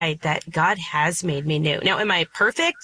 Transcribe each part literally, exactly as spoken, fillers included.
that God has made me new. Now, am I perfect?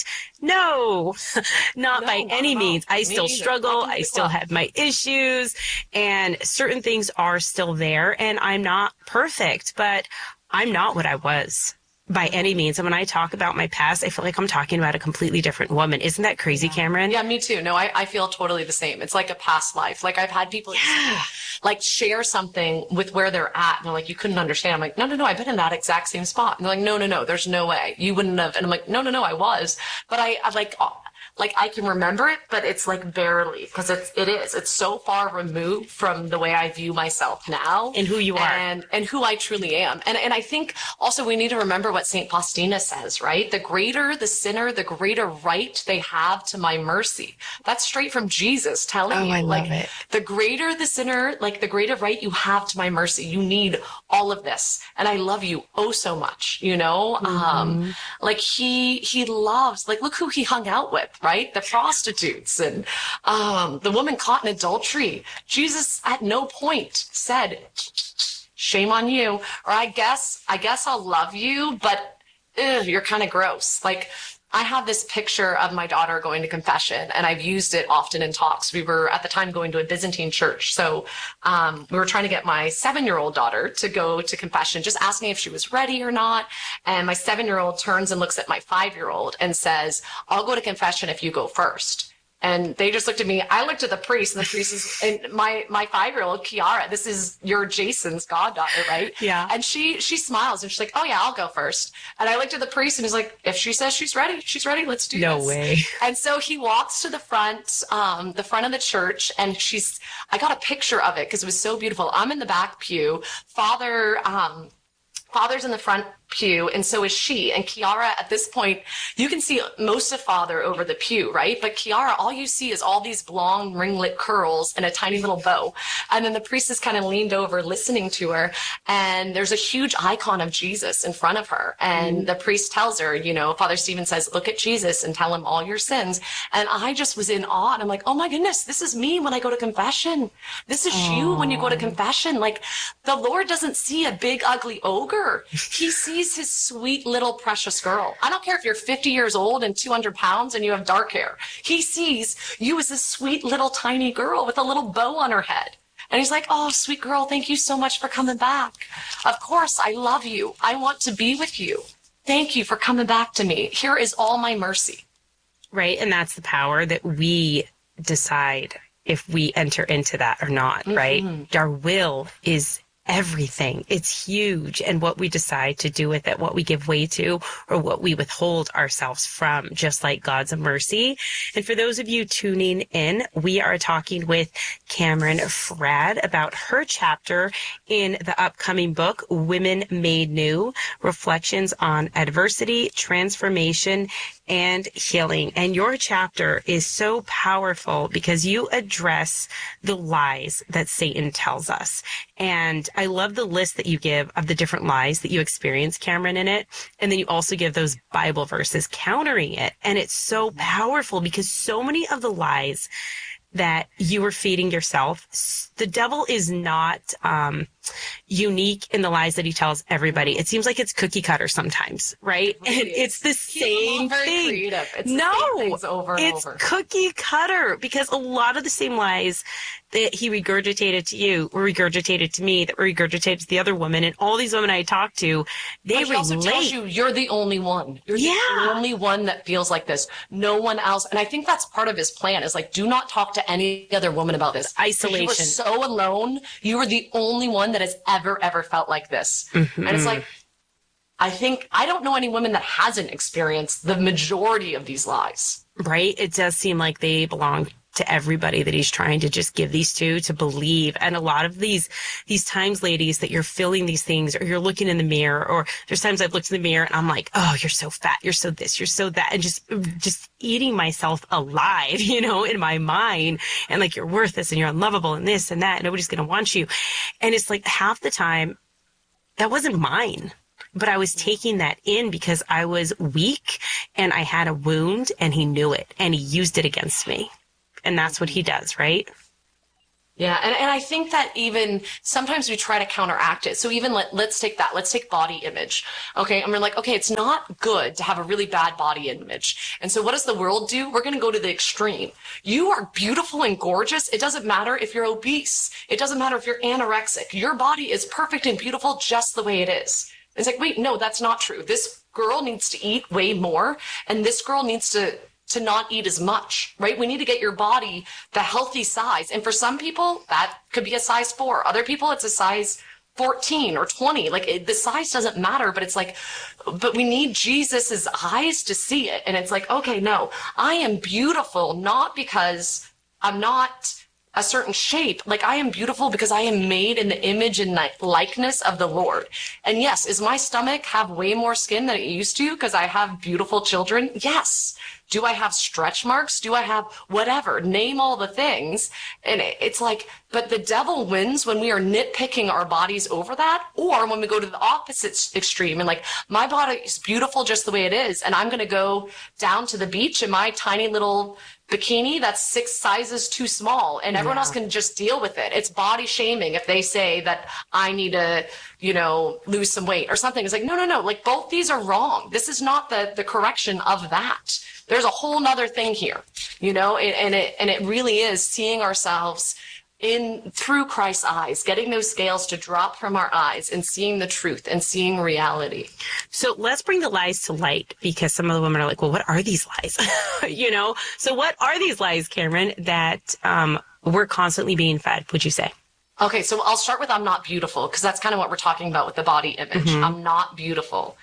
No, not No, by not any at all. means. I Me still either. struggle. Welcome to I the still club. have my issues, and certain things are still there, and I'm not perfect, but I'm not what I was by any means. And when I talk about my past, I feel like I'm talking about a completely different woman. Isn't that crazy, Yeah. Cameron? Yeah, me too. No, I, I feel totally the same. It's like a past life. Like I've had people Yeah. like share something with where they're at. And they're like, you couldn't understand. I'm like, no, no, no, I've been in that exact same spot. And they're like, no, no, no, there's no way. You wouldn't have. And I'm like, no, no, no, I was. But I, I like, like I can remember it, but it's like barely because it's, it is. It's so far removed from the way I view myself now. And who you are. And, and who I truly am. And, and I think also we need to remember what Saint Faustina says, right? The greater the sinner, the greater right they have to my mercy. That's straight from Jesus telling Oh, you. I love like, it. The greater the sinner, like the greater right you have to my mercy. You need all of this. And I love you oh so much, you know? Mm-hmm. Um, like he, he loves, like, look who he hung out with, right? The prostitutes and, um, the woman caught in adultery. Jesus at no point said, shame on you. Or I guess, I guess I'll love you, but ugh, you're kind of gross. Like, I have this picture of my daughter going to confession, and I've used it often in talks. We were at the time going to a Byzantine church. So um, we were trying to get my seven-year-old daughter to go to confession, just asking if she was ready or not. And my seven-year-old turns and looks at my five-year-old and says, I'll go to confession if you go first. And they just looked at me. I looked at the priest, and the priest is, and my, my five-year-old, Kiara, this is your Jason's goddaughter, right? Yeah. And she, she smiles, and she's like, oh yeah, I'll go first. And I looked at the priest, and he's like, if she says she's ready, she's ready. Let's do No this. way. And so he walks to the front, um, the front of the church, and she's, I got a picture of it because it was so beautiful. I'm in the back pew. Father, um, Father's in the front pew, and so is she. And Kiara, at this point, you can see most of Father over the pew, right? But Kiara, all you see is all these long ringlet curls and a tiny little bow. And then the priest is kind of leaned over listening to her, and there's a huge icon of Jesus in front of her. And mm. the priest tells her, you know, Father Stephen says, look at Jesus and tell him all your sins. And I just was in awe, and I'm like, oh my goodness, this is me when I go to confession. This is Aww. You when you go to confession. Like, the Lord doesn't see a big, ugly ogre. He sees his sweet little precious girl. I don't care if you're fifty years old and two hundred pounds and you have dark hair. He sees you as a sweet little tiny girl with a little bow on her head. And he's like, oh, sweet girl, thank you so much for coming back. Of course, I love you. I want to be with you. Thank you for coming back to me. Here is all my mercy. Right. And that's the power that we decide if we enter into that or not, mm-hmm. right? Our will is everything. It's huge. And what we decide to do with it, what we give way to, or what we withhold ourselves from, just like God's mercy. And for those of you tuning in, we are talking with Cameron Fradd about her chapter in the upcoming book, Women Made New, Reflections on Adversity, Transformation, and Healing. And your chapter is so powerful because you address the lies that Satan tells us. And I love the list that you give of the different lies that you experience, Cameron, in it. And then you also give those Bible verses countering it. And it's so powerful because so many of the lies that you are feeding yourself, the devil is not um, unique in the lies that he tells everybody. It seems like it's cookie cutter sometimes, right? It really and is. It's the same very thing. Creative. It's no, the same things over and it's over. cookie cutter because a lot of the same lies that he regurgitated to you were regurgitated to me, that were regurgitated to the other woman, and all these women I talked to, they but he also relate. tells you you're the only one. You're yeah. the only one that feels like this. No one else. And I think that's part of his plan is like, do not talk to any other woman about this. Isolation. You were so alone. You were the only one that has ever, ever felt like this. Mm-hmm. And it's like, I think, I don't know any woman that hasn't experienced the majority of these lies. Right? It does seem like they belong to everybody that he's trying to just give these to, to believe. And a lot of these, these times, ladies, that you're feeling these things, or you're looking in the mirror, or there's times I've looked in the mirror and I'm like, oh, you're so fat, you're so this, you're so that, and just, just eating myself alive, you know, in my mind, and like, you're worthless and you're unlovable and this and that, and nobody's going to want you. And it's like half the time, that wasn't mine. But I was taking that in because I was weak and I had a wound, and he knew it and he used it against me. And that's what he does, right? Yeah, and, and I think that even sometimes we try to counteract it. So even let, let's take that. Let's take body image. Okay, and we're like, okay, it's not good to have a really bad body image. And so what does the world do? We're going to go to the extreme. You are beautiful and gorgeous. It doesn't matter if you're obese. It doesn't matter if you're anorexic. Your body is perfect and beautiful just the way it is. It's like, wait, no, that's not true. This girl needs to eat way more, and this girl needs to to not eat as much, right? We need to get your body the healthy size. And for some people, that could be a size four. Other people, it's a size fourteen or twenty. Like it, the size doesn't matter, but it's like, but we need Jesus's eyes to see it. And it's like, okay, no, I am beautiful, not because I'm not a certain shape. Like I am beautiful because I am made in the image and likeness of the Lord. And yes, is my stomach have way more skin than it used to because I have beautiful children? Yes. Do I have stretch marks? Do I have whatever? Name all the things. And it's like, but the devil wins when we are nitpicking our bodies over that, or when we go to the opposite extreme and like, my body is beautiful just the way it is. And I'm going to go down to the beach in my tiny little bikini that's six sizes too small, and everyone yeah. else can just deal with it. It's body shaming if they say that I need to, you know, lose some weight or something. It's like, no, no, no. Like both these are wrong. This is not the, the correction of that. There's a whole nother thing here, you know, and, and it, and it really is seeing ourselves in through Christ's eyes, getting those scales to drop from our eyes and seeing the truth and seeing reality. So let's bring the lies to light, because some of the women are like, well, what are these lies? you know, so what are these lies, Cameron, that um, we're constantly being fed, would you say? Okay, so I'll start with I'm not beautiful, because that's kind of what we're talking about with the body image. Mm-hmm. I'm not beautiful.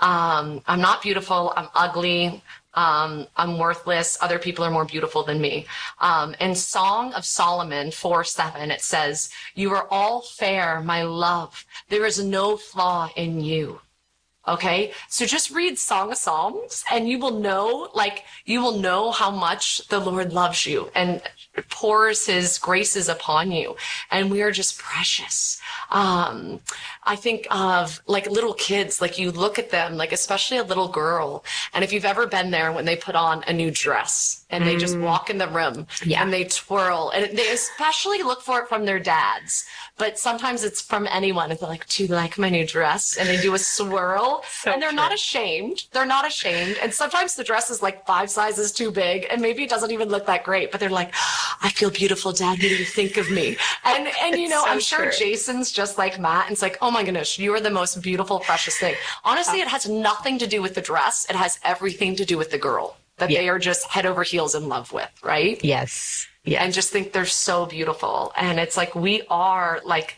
Um, I'm not beautiful. I'm ugly. Um, I'm worthless. Other people are more beautiful than me. Um, in Song of Solomon four seven, it says, you are all fair, my love. There is no flaw in you. Okay. So just read Song of Psalms and you will know, like, you will know how much the Lord loves you and pours his graces upon you. And we are just precious. Um, I think of like little kids, like you look at them, like especially a little girl. And if you've ever been there when they put on a new dress and they mm. just walk in the room yeah. and they twirl, and they especially look for it from their dads, but sometimes it's from anyone. And they're like, do you like my new dress? And they do a swirl so and they're true. not ashamed. They're not ashamed. And sometimes the dress is like five sizes too big and maybe it doesn't even look that great, but they're like, I feel beautiful, Dad. What do you think of me? And, and you know, so I'm sure true. Jason's just like Matt. And it's like, oh my goodness, you are the most beautiful, precious thing. Honestly, it has nothing to do with the dress. It has everything to do with the girl that yeah. they are just head over heels in love with, right? Yes. Yeah. And just think they're so beautiful. And it's like, we are like,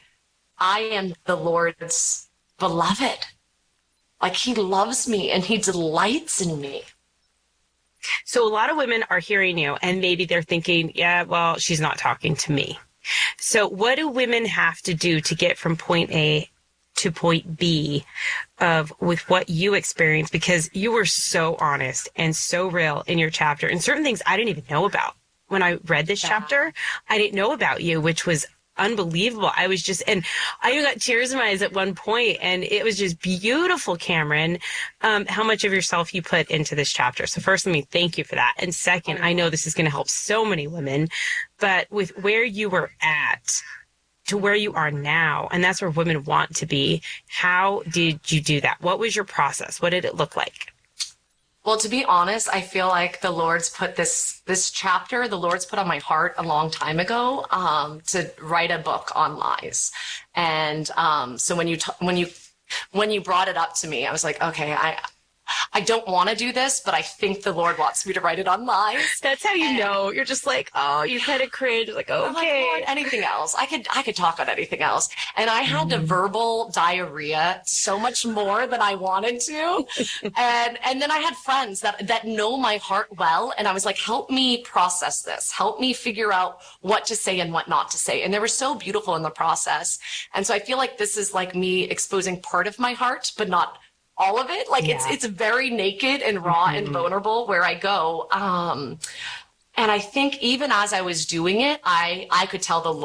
I am the Lord's beloved. Like he loves me and he delights in me. So a lot of women are hearing you and maybe they're thinking, yeah, well, she's not talking to me. So what do women have to do to get from point A to point B of with what you experienced? Because you were so honest and so real in your chapter, and certain things I didn't even know about. When I read this yeah. chapter, I didn't know about you, which was unbelievable. I was just, and I even got tears in my eyes at one point, and it was just beautiful, Cameron, um, how much of yourself you put into this chapter. So first, let me thank you for that. And second, I know this is going to help so many women, but with where you were at to where you are now, and that's where women want to be, how did you do that? What was your process? What did it look like? Well, to be honest, I feel like the Lord's put this this chapter, the Lord's put on my heart a long time ago um, to write a book on lies. And um, so when you t- when you when you brought it up to me, I was like, okay, I I don't want to do this, but I think the Lord wants me to write it on lies. That's how you and know. You're just like, oh, you kind of cringe. Like, okay. I'm like, Lord, anything else. I could I could talk on anything else. And I had mm-hmm. to verbal diarrhea so much more than I wanted to. and and then I had friends that, that know my heart well. And I was like, help me process this. Help me figure out what to say and what not to say. And they were so beautiful in the process. And so I feel like this is like me exposing part of my heart, but not all of it. Like yeah. it's it's very naked and raw mm-hmm. and vulnerable where I go. Um, and I think even as I was doing it, I I could tell the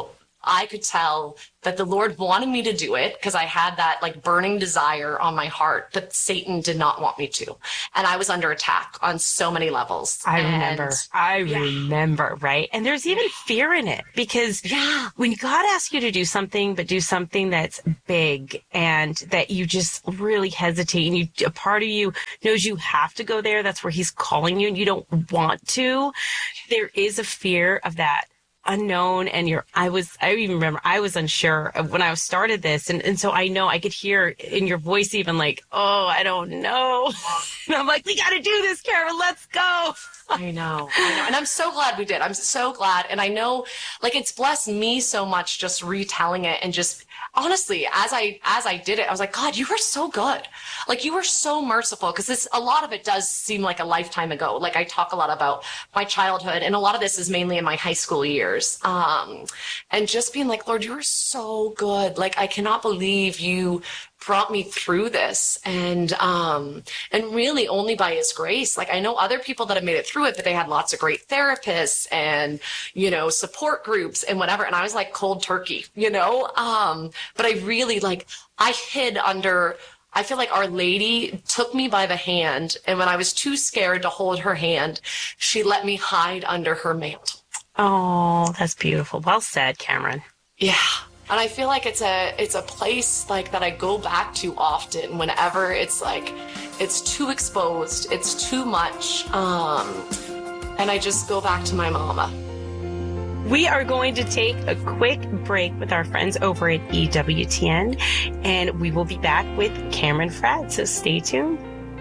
I could tell that the Lord wanted me to do it because I had that like burning desire on my heart, but Satan did not want me to. And I was under attack on so many levels. I And, remember. I yeah. remember, right? And there's even fear in it because Yeah. when God asks you to do something, but do something that's big and that you just really hesitate and you, a part of you knows you have to go there. That's where he's calling you and you don't want to. There is a fear of that unknown. And you're, I was, I even remember I was unsure of when I started this. And, and so I know I could hear in your voice, even like, oh, I don't know. And I'm like, we got to do this, Karen. Let's go. I know, I know. And I'm so glad we did. I'm so glad. And I know like it's blessed me so much just retelling it and just honestly, as I, as I did it, I was like, God, you were so good. Like you were so merciful. Cause this, a lot of it does seem like a lifetime ago. Like I talk a lot about my childhood and a lot of this is mainly in my high school years. Um, and just being like, Lord, you are so good. Like, I cannot believe you brought me through this. And, um, and really only by his grace. Like I know other people that have made it through it, but they had lots of great therapists and, you know, support groups and whatever. And I was like cold turkey, you know? Um, but I really like, I hid under, I feel like Our Lady took me by the hand. And when I was too scared to hold her hand, she let me hide under her mantle. Oh, that's beautiful. Well said, Cameron. Yeah. And I feel like it's a it's a place like that I go back to often whenever it's like it's too exposed, it's too much, um, and I just go back to my mama. We are going to take a quick break with our friends over at E W T N, and we will be back with Cameron Fradd, so stay tuned.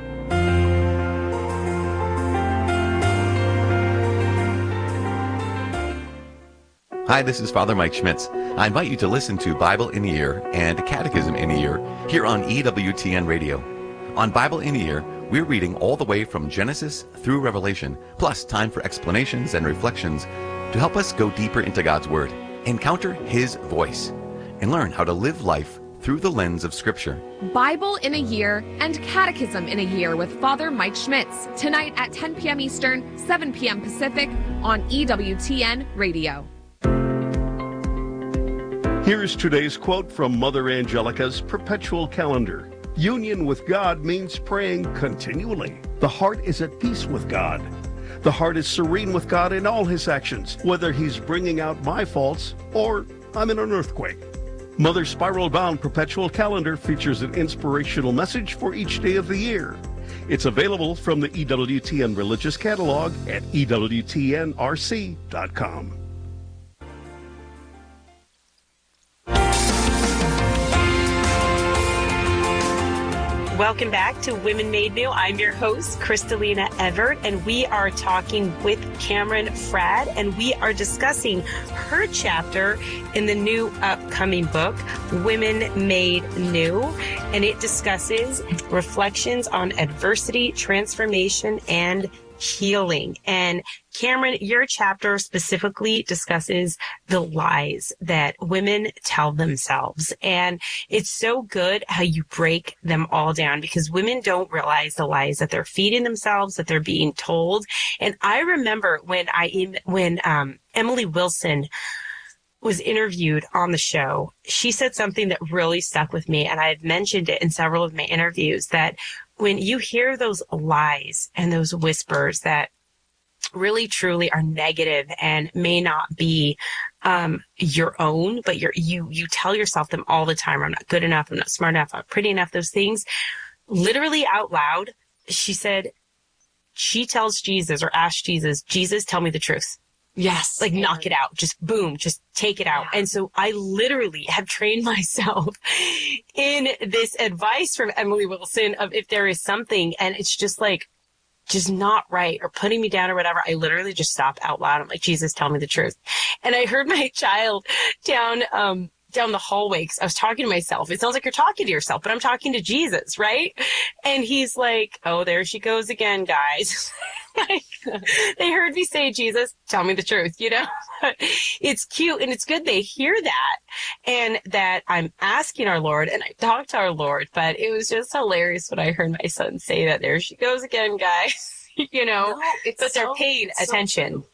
Hi, this is Father Mike Schmitz. I invite you to listen to Bible in a Year and Catechism in a Year here on E W T N Radio. On Bible in a Year, we're reading all the way from Genesis through Revelation, plus time for explanations and reflections to help us go deeper into God's Word, encounter His voice, and learn how to live life through the lens of Scripture. Bible in a Year and Catechism in a Year with Father Mike Schmitz, tonight at ten p.m. Eastern, seven p.m. Pacific on E W T N Radio. Here's today's quote from Mother Angelica's Perpetual Calendar. Union with God means praying continually. The heart is at peace with God. The heart is serene with God in all his actions, whether he's bringing out my faults or I'm in an earthquake. Mother's spiral-bound Perpetual Calendar features an inspirational message for each day of the year. It's available from the E W T N Religious Catalog at E W T N R C dot com. Welcome back to Women Made New. I'm your host, Kristalina Everett, and we are talking with Cameron Fradd, and we are discussing her chapter in the new upcoming book, Women Made New, and it discusses reflections on adversity, transformation, and healing. And Cameron, your chapter specifically discusses the lies that women tell themselves. And it's so good how you break them all down because women don't realize the lies that they're feeding themselves, that they're being told. And I remember when I, when, um, Emily Wilson was interviewed on the show, she said something that really stuck with me. And I've mentioned it in several of my interviews that when you hear those lies and those whispers that really truly are negative and may not be um, your own, but you're, you you tell yourself them all the time. I'm not good enough. I'm not smart enough. I'm not pretty enough. Those things, literally out loud, she said, she tells Jesus or asks Jesus, Jesus, tell me the truth. Yes. Like knock it out. Just boom, just take it out. Yeah. And so I literally have trained myself in this advice from Emily Wilson of if there is something and it's just like, just not right or putting me down or whatever, I literally just stop out loud. I'm like, Jesus, tell me the truth. And I heard my child down, um, down the hallway because I was talking to myself. It sounds like you're talking to yourself, but I'm talking to Jesus, right? And he's like, oh, there she goes again, guys. Like, they heard me say, Jesus, tell me the truth, you know? It's cute and it's good they hear that and that I'm asking our Lord and I talked to our Lord, but it was just hilarious when I heard my son say that there she goes again, guys, you know, no, it's but so, they're paying attention. So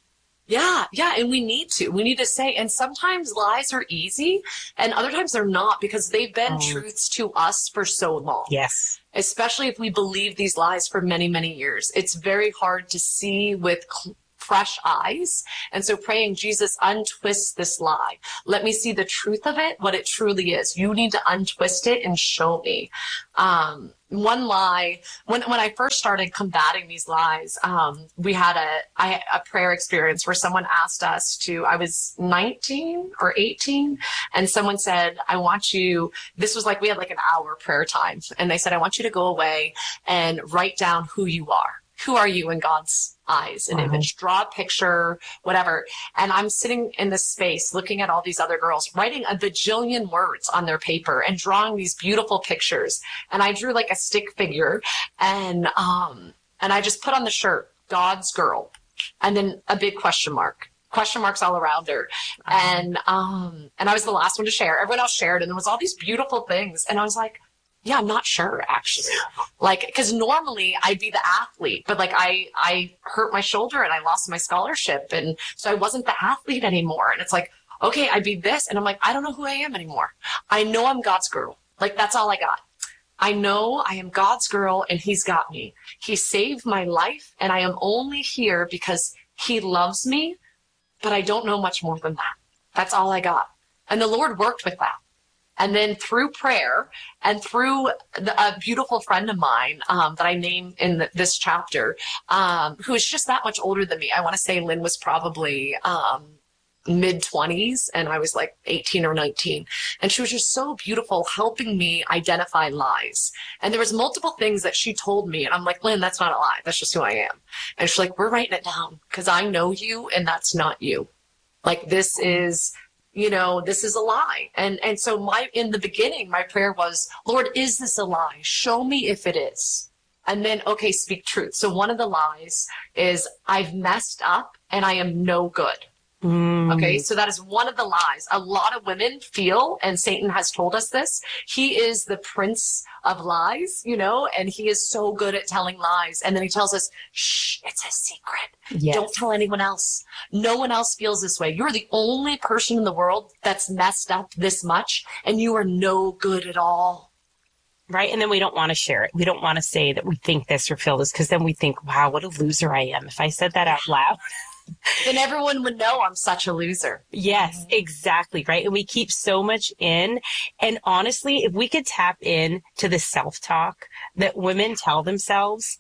Yeah, yeah, and we need to. We need to say, and sometimes lies are easy, and other times they're not, because they've been Oh. truths to us for so long. Yes. Especially if we believe these lies for many, many years. It's very hard to see with cl- fresh eyes. And so praying, Jesus, untwist this lie. Let me see the truth of it, what it truly is. You need to untwist it and show me. Um, one lie, when, when I first started combating these lies, um, we had a, I, a prayer experience where someone asked us to, I was nineteen or eighteen, and someone said, I want you, this was like, we had like an hour prayer time. And they said, I want you to go away and write down who you are. Who are you in God's eyes, an Wow. image, draw a picture, whatever. And I'm sitting in this space looking at all these other girls writing a bajillion words on their paper and drawing these beautiful pictures. And I drew like a stick figure, and, um, and I just put on the shirt, God's girl, and then a big question mark. Question marks all around her. And, um, and I was the last one to share. Everyone else shared, and there was all these beautiful things. And I was like, yeah, I'm not sure, actually. Like, because normally I'd be the athlete, but like I, I hurt my shoulder and I lost my scholarship. And so I wasn't the athlete anymore. And it's like, okay, I'd be this. And I'm like, I don't know who I am anymore. I know I'm God's girl. Like, that's all I got. I know I am God's girl, and he's got me. He saved my life, and I am only here because he loves me, but I don't know much more than that. That's all I got. And the Lord worked with that. And then through prayer and through the, a beautiful friend of mine um, that I name in the, this chapter, um, who is just that much older than me. I want to say Lynn was probably um, mid twenties, and I was like eighteen or nineteen. And she was just so beautiful, helping me identify lies. And there was multiple things that she told me, and I'm like, Lynn, that's not a lie. That's just who I am. And she's like, we're writing it down because I know you, and that's not you. Like, this is... you know, this is a lie. And and so my in the beginning, my prayer was, Lord, is this a lie? Show me if it is. And then, okay, speak truth. So one of the lies is I've messed up and I am no good. Mm. Okay, so that is one of the lies. A lot of women feel, and Satan has told us this, he is the prince of lies, you know, and he is so good at telling lies. And then he tells us, shh, it's a secret. Yes. Don't tell anyone else. No one else feels this way. You're the only person in the world that's messed up this much, and you are no good at all. Right. And then we don't want to share it. We don't want to say that we think this or feel this, because then we think, wow, what a loser I am. If I said that out loud. Then everyone would know I'm such a loser. Yes, exactly. Right. And we keep so much in. And honestly, if we could tap in to the self-talk that women tell themselves,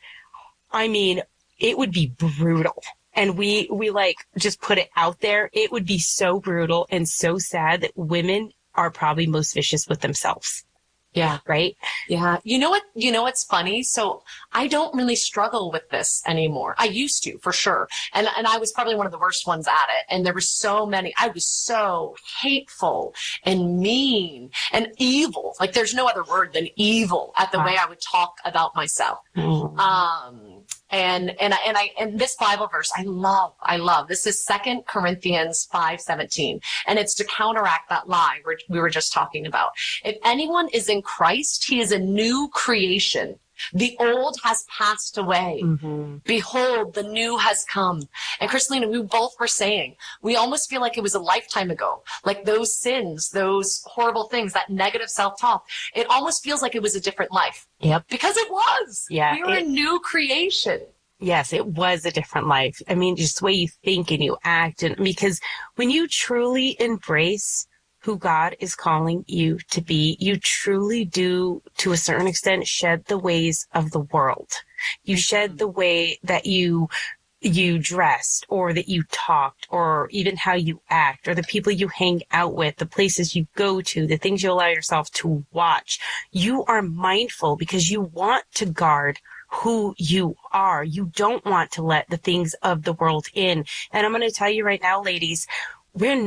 I mean, it would be brutal. And we, we like just put it out there. It would be so brutal and so sad that women are probably most vicious with themselves. Yeah. Right. Yeah. You know what, you know, what's funny. So I don't really struggle with this anymore. I used to, for sure. And, and I was probably one of the worst ones at it. And there were so many, I was so hateful and mean and evil. Like, there's no other word than evil at the way I would talk about myself. Mm. Um, and, and I, and I, and this Bible verse, I love, I love, this is Second Corinthians five seventeen. And it's to counteract that lie we we were just talking about. If anyone is in Christ, he is a new creation. The old has passed away. Mm-hmm. Behold, the new has come. And Christina, we both were saying, we almost feel like it was a lifetime ago. Like those sins, those horrible things, that negative self-talk, it almost feels like it was a different life. Yep. Because it was. Yeah, We were it- a new creation. Yes, it was a different life. I mean, just the way you think and you act. And because when you truly embrace who God is calling you to be, you truly do, to a certain extent, shed the ways of the world. You shed the way that you you dressed, or that you talked, or even how you act, or the people you hang out with, the places you go to, the things you allow yourself to watch. You are mindful because you want to guard who you are. You don't want to let the things of the world in. And I'm going to tell you right now, ladies, we're not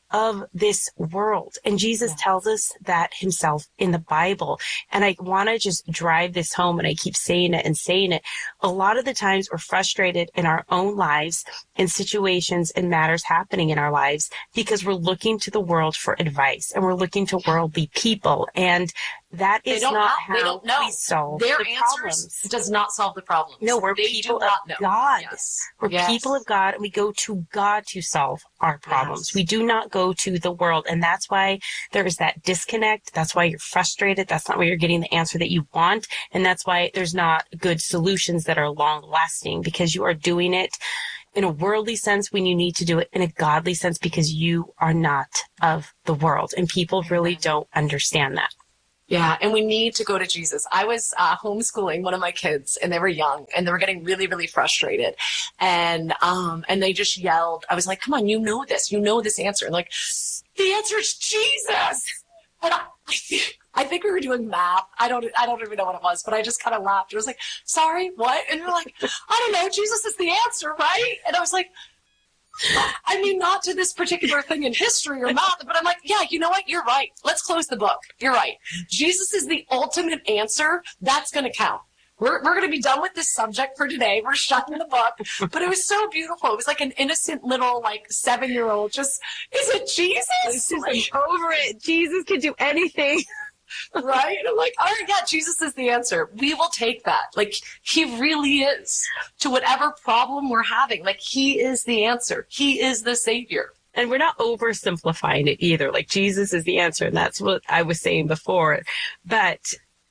of this world. And Jesus tells us that himself in the Bible. And I want to just drive this home, and I keep saying it and saying it. A lot of the times we're frustrated in our own lives, in situations and matters happening in our lives, because we're looking to the world for advice, and we're looking to worldly people. And that is not have, how they don't know. we solve Their the answers problems. does not solve the problems. No, we're they people do of not know. God. Yes. We're Yes. people of God, and we go to God to solve our problems. Yes. We do not go to the world. And that's why there's that disconnect. That's why you're frustrated. That's not why you're getting the answer that you want. And that's why there's not good solutions that are long lasting, because you are doing it in a worldly sense when you need to do it in a godly sense, because you are not of the world. And people really don't understand that. Yeah, and we need to go to Jesus. I was uh, homeschooling one of my kids, and they were young, and they were getting really, really frustrated. And um, and they just yelled. I was like, come on, you know this. You know this answer. And like, the answer is Jesus. And I, I, think, I think we were doing math. I don't I don't even know what it was, but I just kind of laughed. It was like, sorry, what? And they're like, I don't know. Jesus is the answer, right? And I was like, I mean, not to this particular thing in history or math, but I'm like, yeah, you know what? You're right. Let's close the book. You're right. Jesus is the ultimate answer. That's going to count. We're we're going to be done with this subject for today. We're shutting the book. But it was so beautiful. It was like an innocent little, like, seven-year-old just, is it Jesus? Like, over it. Jesus can do anything. Right? I'm like, all right, yeah, Jesus is the answer. We will take that. Like, he really is. To whatever problem we're having, like, he is the answer. He is the Savior. And we're not oversimplifying it either. Like, Jesus is the answer. And that's what I was saying before. But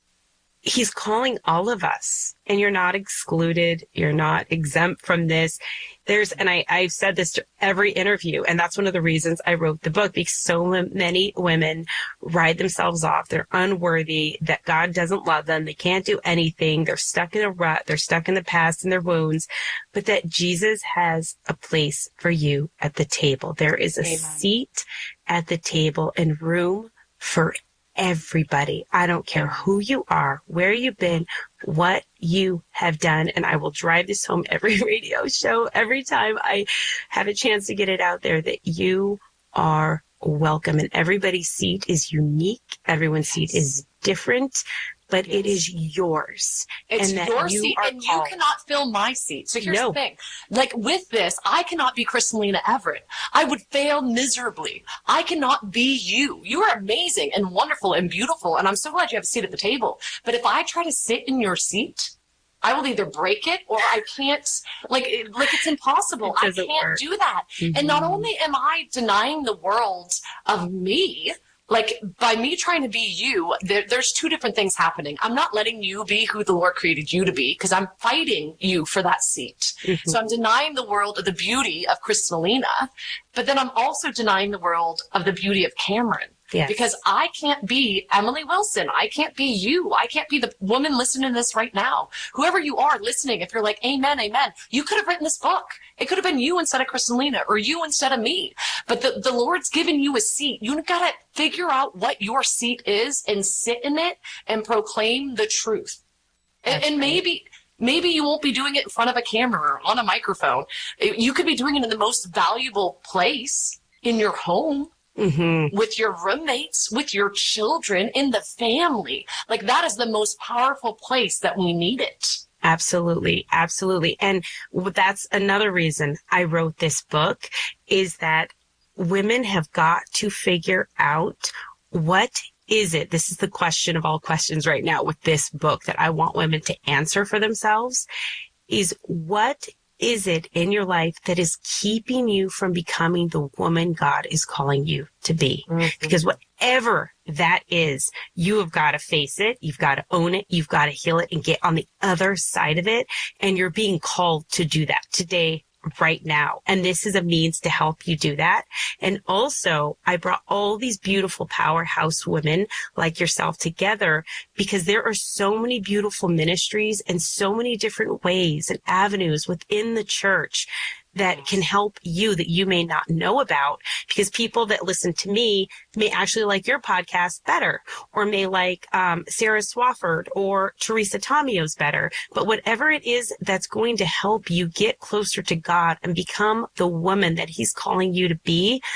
he's calling all of us, and you're not excluded. You're not exempt from this. There's, and I, I've said this to every interview, and that's one of the reasons I wrote the book, because so many women write themselves off. They're unworthy, that God doesn't love them. They can't do anything. They're stuck in a rut. They're stuck in the past and their wounds, but that Jesus has a place for you at the table. There is a Amen. Seat at the table and room for everybody. I don't care who you are, where you've been, what you have done. And I will drive this home every radio show, every time I have a chance to get it out there, that you are welcome. And everybody's seat is unique. Everyone's seat is different, but Yes. it is yours. It's and that your you seat, are and called. you cannot fill my seat. So here's No. the thing. Like, with this, I cannot be Kristalina Everett. I would fail miserably. I cannot be you. You are amazing and wonderful and beautiful, and I'm so glad you have a seat at the table. But if I try to sit in your seat, I will either break it or I can't, like, it, like it's impossible. It I doesn't can't work. do that. Mhm. And not only am I denying the world of me, like, by me trying to be you, there, there's two different things happening. I'm not letting you be who the Lord created you to be, because I'm fighting you for that seat. Mhm. So I'm denying the world of the beauty of Kristalina, but then I'm also denying the world of the beauty of Cameron. Yes. Because I can't be Emily Wilson. I can't be you. I can't be the woman listening to this right now. Whoever you are listening, if you're like, amen, amen, you could have written this book. It could have been you instead of Kristalina, or you instead of me. But the, the Lord's given you a seat. You got to figure out what your seat is and sit in it and proclaim the truth. And, and maybe... Maybe you won't be doing it in front of a camera or on a microphone. You could be doing it in the most valuable place, in your home, Mm-hmm. with your roommates, with your children, in the family. Like, that is the most powerful place that we need it. Absolutely. Absolutely. And that's another reason I wrote this book, is that women have got to figure out, what is it? This is the question of all questions right now with this book that I want women to answer for themselves, is what is it in your life that is keeping you from becoming the woman God is calling you to be? Mm-hmm. Because whatever that is, you have got to face it. You've got to own it. You've got to heal it and get on the other side of it. And you're being called to do that today, right now. And this is a means to help you do that. And also, I brought all these beautiful powerhouse women like yourself together, because there are so many beautiful ministries and so many different ways and avenues within the church that can help you that you may not know about, because people that listen to me may actually like your podcast better, or may like um, Sarah Swafford or Teresa Tomio's better. But whatever it is that's going to help you get closer to God and become the woman that he's calling you to be,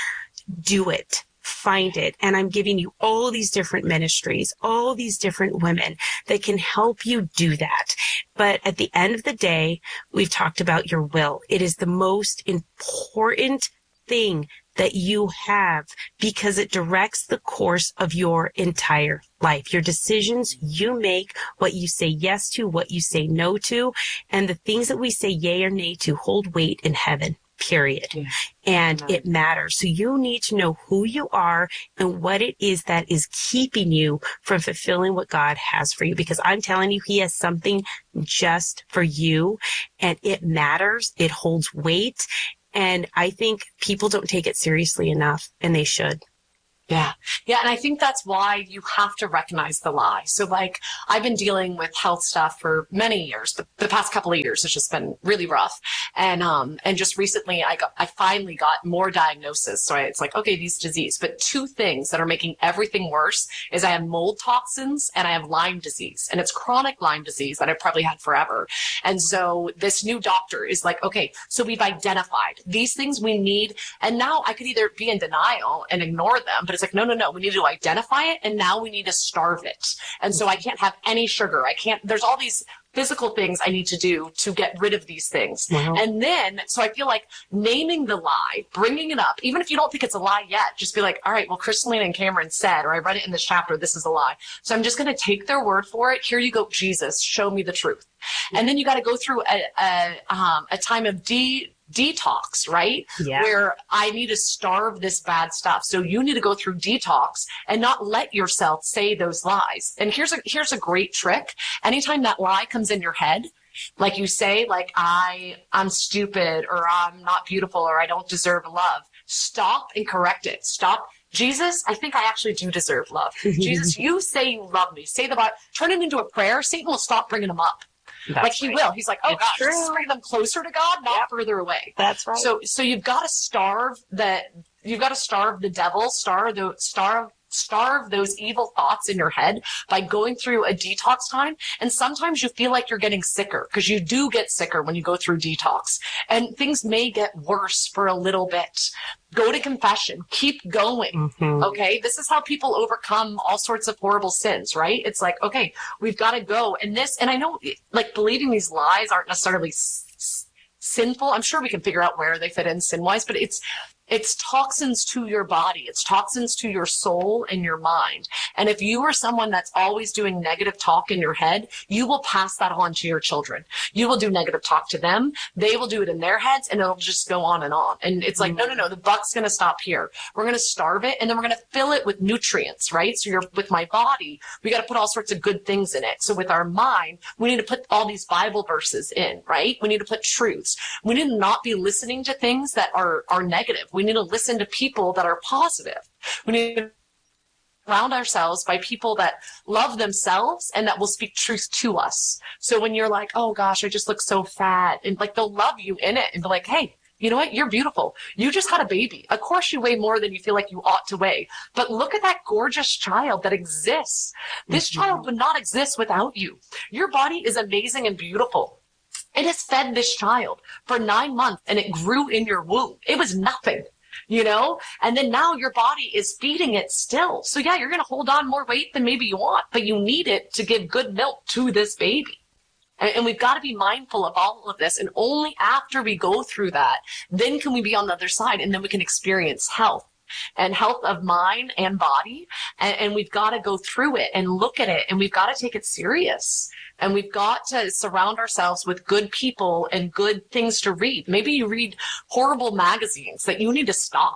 do it. Find it. And I'm giving you all these different ministries, all these different women that can help you do that. But at the end of the day, we've talked about your will. It is the most important thing that you have because it directs the course of your entire life. Your decisions you make, what you say yes to, what you say no to, and the things that we say yay or nay to hold weight in heaven. Period. Yeah. And yeah. It matters. So you need to know who you are and what it is that is keeping you from fulfilling what God has for you. Because I'm telling you, he has something just for you and it matters. It holds weight. And I think people don't take it seriously enough, and they should. Yeah. Yeah. And I think that's why you have to recognize the lie. So like I've been dealing with health stuff for many years, but the past couple of years it's just been really rough. And, um, and just recently I got, I finally got more diagnosis. So I, it's like, okay, these disease, but two things that are making everything worse is I have mold toxins and I have Lyme disease, and it's chronic Lyme disease that I've probably had forever. And so this new doctor is like, okay, so we've identified these things we need. And now I could either be in denial and ignore them, but it's like, no, no, no, we need to identify it. And now we need to starve it. And so I can't have any sugar. I can't, there's all these physical things I need to do to get rid of these things. Wow. And then, so I feel like naming the lie, bringing it up, even if you don't think it's a lie yet, just be like, all right, well, Crystalline and Cameron said, or I read it in this chapter, this is a lie. So I'm just going to take their word for it. Here you go, Jesus, show me the truth. Yeah. And then you got to go through a, a, um, a time of de detox, right? Yeah. Where I need to starve this bad stuff. So you need to go through detox and not let yourself say those lies. And here's a, here's a great trick. Anytime that lie comes in your head, like you say, like I, I'm stupid, or I'm not beautiful, or I don't deserve love, stop and correct it. Stop. Jesus, I think I actually do deserve love. Jesus, you say you love me. Say the Bible, turn it into a prayer. Satan will stop bringing them up. That's like he right. will. He's like, oh, it's gosh, true. This is bringing them closer to God, not yep. further away. That's right. So, so you've got to starve that. You've got to starve the devil, starve the starve. starve those evil thoughts in your head by going through a detox time. And sometimes you feel like you're getting sicker, because you do get sicker when you go through detox, and things may get worse for a little bit. Go to confession, keep going. Mm-hmm. Okay. This is how people overcome all sorts of horrible sins, right? It's like, okay, we've got to go. And this, and I know like believing these lies aren't necessarily s- s- sinful. I'm sure we can figure out where they fit in sin wise, but it's, It's toxins to your body. It's toxins to your soul and your mind. And if you are someone that's always doing negative talk in your head, you will pass that on to your children. You will do negative talk to them. They will do it in their heads, and it'll just go on and on. And it's like, no, no, no, the buck's going to stop here. We're going to starve it, and then we're going to fill it with nutrients, right? So you're with my body, we got to put all sorts of good things in it. So with our mind, we need to put all these Bible verses in, right? We need to put truths. We need to not be listening to things that are, are negative. We need to listen to people that are positive. We need to surround ourselves by people that love themselves and that will speak truth to us. So when you're like, oh gosh, I just look so fat, and like they'll love you in it and be like, hey, you know what? You're beautiful. You just had a baby. Of course you weigh more than you feel like you ought to weigh. But look at that gorgeous child that exists. This mm-hmm. child would not exist without you. Your body is amazing and beautiful. It has fed this child for nine months and it grew in your womb. It was nothing, you know, and then now your body is feeding it still. So yeah, you're going to hold on more weight than maybe you want, but you need it to give good milk to this baby. And, and we've got to be mindful of all of this. And only after we go through that, then can we be on the other side, and then we can experience health. And health of mind and body. And, and we've got to go through it and look at it, and we've got to take it serious. And we've got to surround ourselves with good people and good things to read. Maybe you read horrible magazines that you need to stop.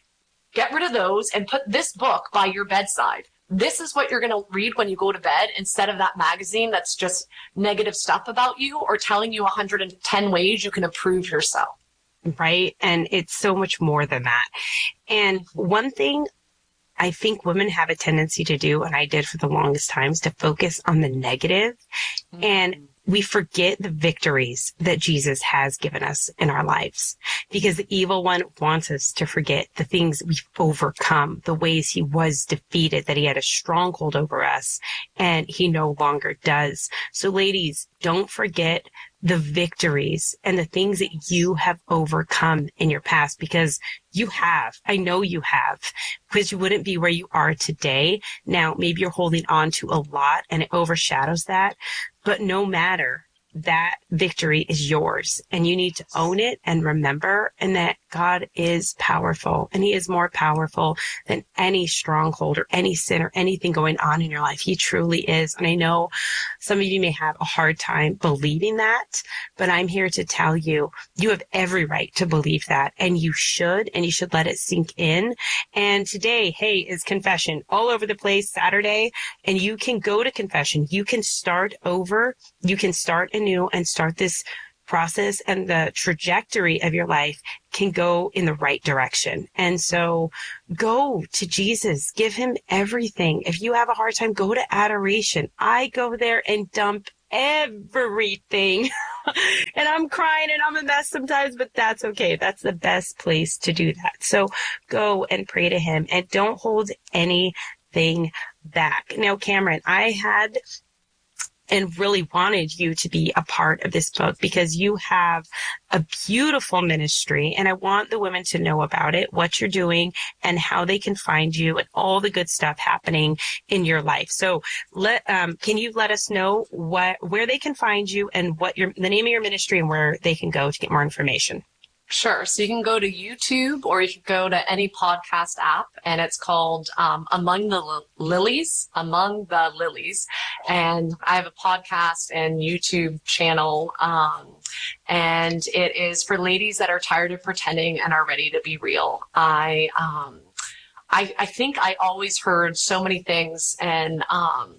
Get rid of those and put this book by your bedside. This is what you're going to read when you go to bed, instead of that magazine that's just negative stuff about you or telling you one hundred ten ways you can improve yourself. Right. And it's so much more than that. And one thing I think women have a tendency to do, and I did for the longest time, is to focus on the negative. Mm-hmm. And we forget the victories that Jesus has given us in our lives, because the evil one wants us to forget the things we've overcome, the ways he was defeated, that he had a stronghold over us, and he no longer does. So ladies, don't forget the victories and the things that you have overcome in your past, because you have. I know you have, because you wouldn't be where you are today. Now, maybe you're holding on to a lot and it overshadows that, but no matter, that victory is yours, and you need to own it and remember, and that God is powerful, and he is more powerful than any stronghold or any sin or anything going on in your life. He truly is. And I know some of you may have a hard time believing that, but I'm here to tell you, you have every right to believe that, and you should, and you should let it sink in. And today, hey, is confession all over the place, Saturday, and you can go to confession. You can start over. You can start anew and start this process, and the trajectory of your life can go in the right direction. And so go to Jesus, give him everything. If you have a hard time, go to adoration. I go there and dump everything and I'm crying and I'm a mess sometimes, but that's okay. That's the best place to do that. So go and pray to him and don't hold anything back. Now, Cameron, I had and really wanted you to be a part of this book because you have a beautiful ministry, and I want the women to know about it, what you're doing and how they can find you and all the good stuff happening in your life. So let, um, can you let us know what, where they can find you and what your, the name of your ministry and where they can go to get more information? Sure. So you can go to YouTube or you can go to any podcast app, and it's called um, Among the L- Lilies, Among the Lilies. And I have a podcast and YouTube channel, um, and it is for ladies that are tired of pretending and are ready to be real. I, um, I, I think I always heard so many things and, um,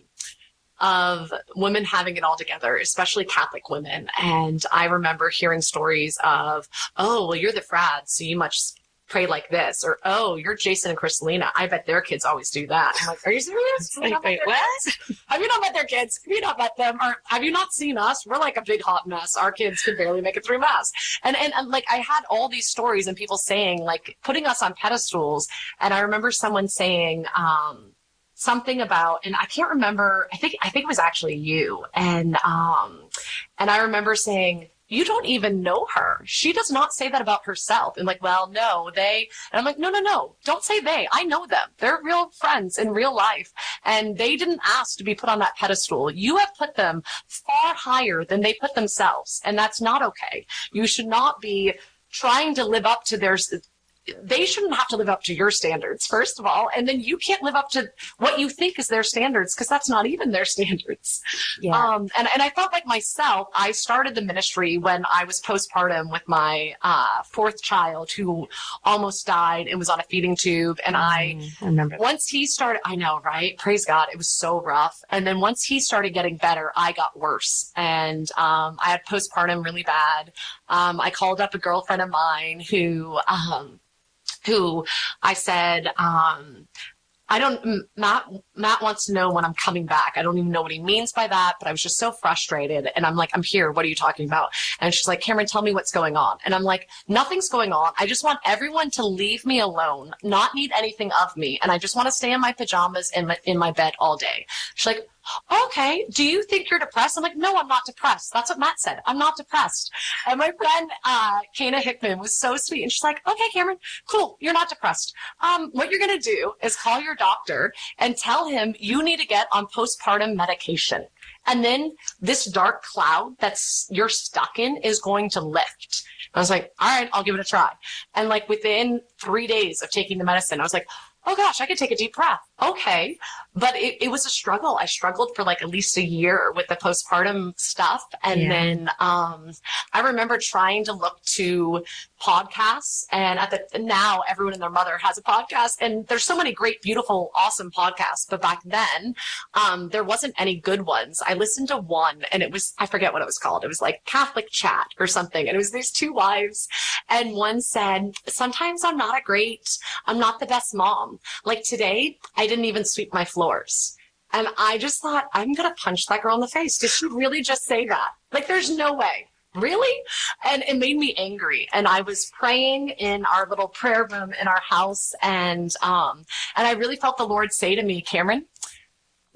of women having it all together, especially Catholic women. And I remember hearing stories of, oh, well, you're the frads, so you must pray like this. Or, oh, you're Jason and Kristalina. I bet their kids always do that. I'm like, are you serious? Have you not met their kids? Have you not met their kids? Have you not met them? Or have you not seen us? We're like a big hot mess. Our kids can barely make it through mass. And, and, and like, I had all these stories and people saying, like, putting us on pedestals. And I remember someone saying, um, something about, and I can't remember, I think, I think it was actually you. And, um, and I remember saying, you don't even know her. She does not say that about herself. And like, well, no, they, and I'm like, no, no, no, don't say they. I know them. They're real friends in real life. And they didn't ask to be put on that pedestal. You have put them far higher than they put themselves. And that's not okay. You should not be trying to live up to their, they shouldn't have to live up to your standards, first of all. And then you can't live up to what you think is their standards, because that's not even their standards. Yeah. Um, and, and I felt like myself, I started the ministry when I was postpartum with my uh, fourth child who almost died and was on a feeding tube. And mm, I, I remember that. Once he started, I know, right? Praise God. It was so rough. And then once he started getting better, I got worse. And um, I had postpartum really bad. Um, I called up a girlfriend of mine who, um, who I said, um, I don't, Matt, Matt wants to know when I'm coming back. I don't even know what he means by that, but I was just so frustrated. And I'm like, I'm here. What are you talking about? And she's like, Cameron, tell me what's going on. And I'm like, nothing's going on. I just want everyone to leave me alone, not need anything of me. And I just want to stay in my pajamas in my, in my bed all day. She's like, okay, do you think you're depressed? I'm like, no, I'm not depressed. That's what Matt said. I'm not depressed. And my friend, uh, Kana Hickman was so sweet. And she's like, okay, Cameron, cool. You're not depressed. Um, what you're going to do is call your doctor and tell him you need to get on postpartum medication. And then this dark cloud that's you're stuck in is going to lift. I was like, all right, I'll give it a try. And like within three days of taking the medicine, I was like, oh gosh, I could take a deep breath. Okay. But it, it was a struggle. I struggled for like at least a year with the postpartum stuff. And yeah. then, um, I remember trying to look to podcasts, and at the, now everyone and their mother has a podcast, and there's so many great, beautiful, awesome podcasts. But back then, um, there wasn't any good ones. I listened to one and it was, I forget what it was called. It was like Catholic Chat or something. And it was these two wives, and one said, sometimes I'm not a great, I'm not the best mom. Like today, I didn't even sweep my floors. And I just thought, I'm going to punch that girl in the face. Did she really just say that? Like, there's no way. Really? And it made me angry. And I was praying in our little prayer room in our house. And, um, and I really felt the Lord say to me, Cameron,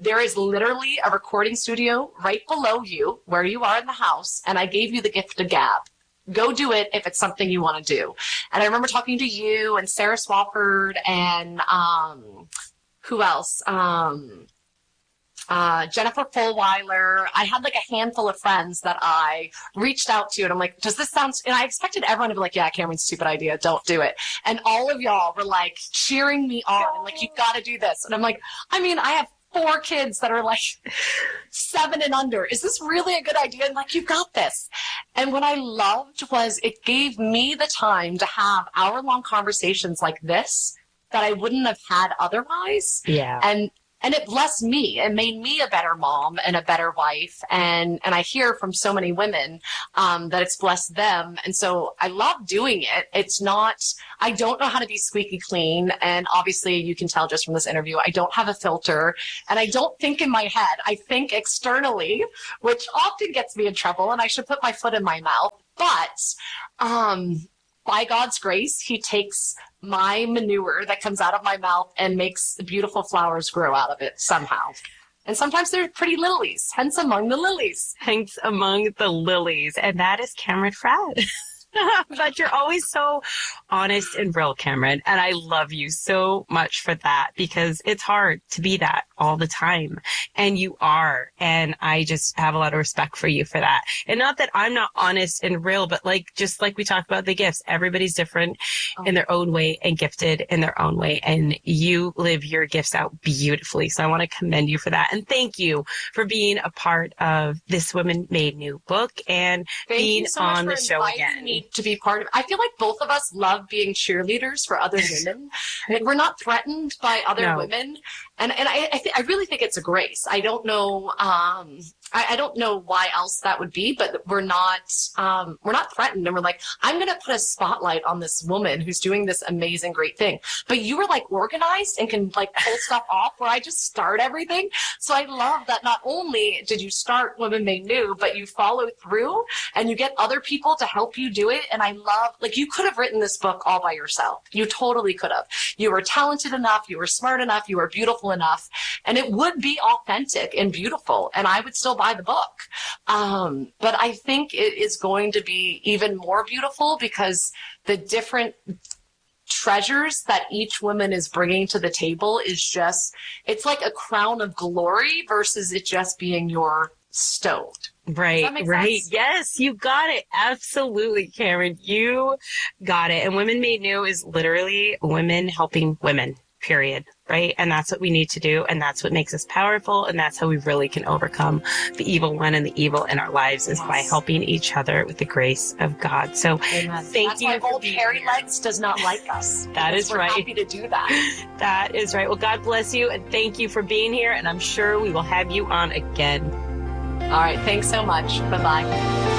there is literally a recording studio right below you where you are in the house, and I gave you the gift of gab. Go do it if it's something you want to do. And I remember talking to you and Sarah Swafford and um, who else? Um, uh, Jennifer Fulweiler. I had like a handful of friends that I reached out to, and I'm like, does this sound, and I expected everyone to be like, yeah, Cameron's stupid idea, don't do it. And all of y'all were like cheering me on and like, you've got to do this. And I'm like, I mean, I have four kids that are like seven and under. Is this really a good idea? And like, you've got this. And what I loved was it gave me the time to have hour long conversations like this that I wouldn't have had otherwise. Yeah. And And it blessed me. It made me a better mom and a better wife. And, and I hear from so many women um, that it's blessed them. And so I love doing it. It's not, I don't know how to be squeaky clean. And obviously you can tell just from this interview, I don't have a filter and I don't think in my head. I think externally, which often gets me in trouble, and I should put my foot in my mouth. But um, by God's grace, he takes my manure that comes out of my mouth and makes beautiful flowers grow out of it somehow. And sometimes they're pretty lilies, hence among the lilies. Hence among the lilies. And that is Cameron Fradd. But you're always so honest and real, Cameron. And I love you so much for that, because it's hard to be that all the time. And you are. And I just have a lot of respect for you for that. And not that I'm not honest and real, but like, just like we talked about the gifts, everybody's different oh. in their own way and gifted in their own way. And you live your gifts out beautifully. So I want to commend you for that. And thank you for being a part of This Woman Made New book and thank being so on the show again. Me to be part of. I feel like both of us love being cheerleaders for other women. And we're not threatened by other no. women. And and I I, th- I really think it's a grace. I don't know um I, I don't know why else that would be, but we're not um we're not threatened, and we're like, I'm gonna put a spotlight on this woman who's doing this amazing great thing. But you were like organized and can like pull stuff off where I just start everything. So I love that not only did you start Women Made New, but you follow through and you get other people to help you do it. And I love, like, you could have written this book all by yourself. You totally could have. You were talented enough, you were smart enough, you were beautiful enough, and it would be authentic and beautiful, and I would still buy the book. Um, but I think it is going to be even more beautiful because the different treasures that each woman is bringing to the table is just, it's like a crown of glory versus it just being your stove. Right, right. Sense? Yes, you got it. Absolutely, Cameron. You got it. And Women Made New is literally women helping women, period. Right? And that's what we need to do. And that's what makes us powerful. And that's how we really can overcome the evil one and the evil in our lives is yes. by helping each other with the grace of God. So Amen. thank that's you. That's why old hairy here. legs does not like us. That is we're right. Happy to do that. That is right. Well, God bless you. And thank you for being here. And I'm sure we will have you on again. All right. Thanks so much. Bye-bye.